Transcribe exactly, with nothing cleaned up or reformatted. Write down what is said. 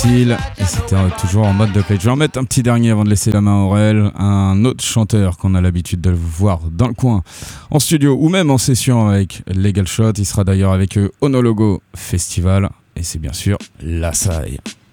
facile et c'était toujours en mode de play. Je vais en mettre un petit dernier avant de laisser la main à Aurel, un autre chanteur qu'on a l'habitude de voir dans le coin, en studio ou même en session avec Legal Shot. Il sera d'ailleurs avec eux au No Logo Festival et c'est bien sûr La Saille.